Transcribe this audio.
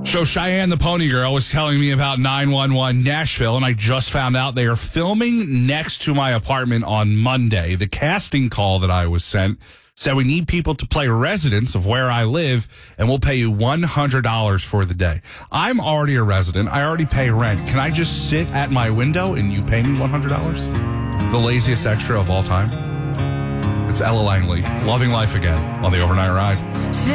So Cheyenne the Pony Girl was telling me about 911 Nashville, and I just found out they are filming next to my apartment on Monday. The casting call that I was sent said we need people to play residents of where I live, and we'll pay you $100 for the day. I'm already a resident. I already pay rent. Can I just sit at my window and you pay me $100? The laziest extra of all time. It's Ella Langley, Loving Life Again on the Overnight Ride.